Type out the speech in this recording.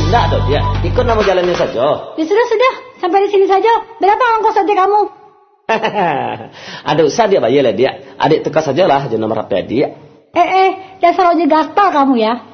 Tidak dong dia, ikut nama jalannya saja. Ya sudah, sampai di sini saja. Berapa ongkos ojek kamu? Ada usah dia bayar lah dia. Adik tukar sajalah, jangan nomor HP dia. Dasar ojek gatal kamu ya.